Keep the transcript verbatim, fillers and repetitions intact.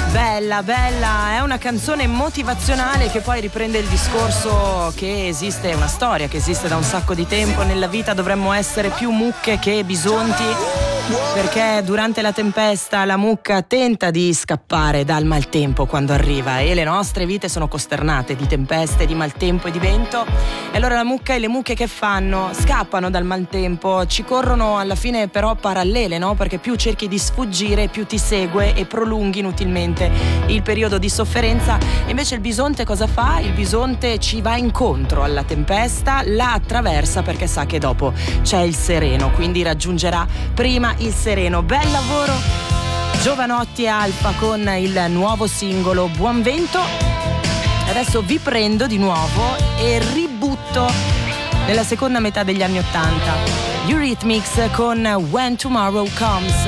Bella, bella, è una canzone motivazionale che poi riprende il discorso che esiste una storia che esiste da un sacco di tempo. Nella vita dovremmo essere più mucche che bisonti, perché durante la tempesta la mucca tenta di scappare dal maltempo quando arriva, e le nostre vite sono costernate di tempeste, di maltempo e di vento. E allora la mucca e le mucche che fanno? Scappano dal maltempo, ci corrono alla fine però parallele, no? Perché più cerchi di sfuggire, più ti segue e prolunghi inutilmente il periodo di sofferenza. Invece il bisonte cosa fa? Il bisonte ci va incontro alla tempesta, la attraversa perché sa che dopo c'è il sereno, quindi raggiungerà prima il sereno. Bel lavoro Jovanotti e Alfa con il nuovo singolo Buon Vento. Adesso vi prendo di nuovo e ributto nella seconda metà degli anni ottanta. Eurythmics con When Tomorrow Comes.